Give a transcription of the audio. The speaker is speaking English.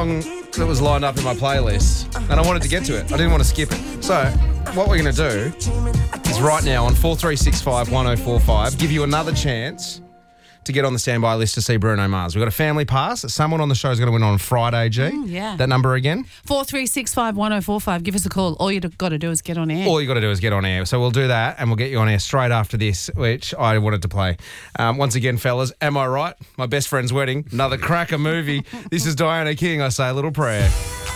song that was lined up in my playlist, and I wanted to get to it. I didn't want to skip it. So what we're going to do is right now on 4365 1045 give you another chance to get on the standby list to see Bruno Mars. We've got a family pass that someone on the show is going to win on Friday, G. Yeah. That number again? 4365 1045. Give us a call. All you've got to do is get on air. All you got to do is get on air. So we'll do that and we'll get you on air straight after this, which I wanted to play. Once again, fellas, am I right? My best friend's wedding, another cracker movie. This is Diana King. I say a little prayer.